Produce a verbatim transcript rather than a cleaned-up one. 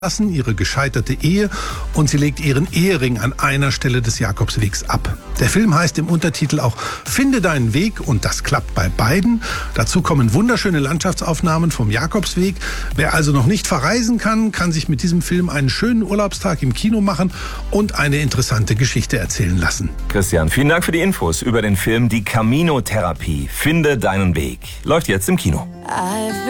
ihre gescheiterte Ehe und sie legt ihren Ehering an einer Stelle des Jakobswegs ab. Der Film heißt im Untertitel auch Finde deinen Weg und das klappt bei beiden. Dazu kommen wunderschöne Landschaftsaufnahmen vom Jakobsweg. Wer also noch nicht verreisen kann, kann sich mit diesem Film einen schönen Urlaubstag im Kino machen und eine interessante Geschichte erzählen lassen. Christian, vielen Dank für die Infos über den Film Die Camino-Therapie. Finde deinen Weg. Läuft jetzt im Kino.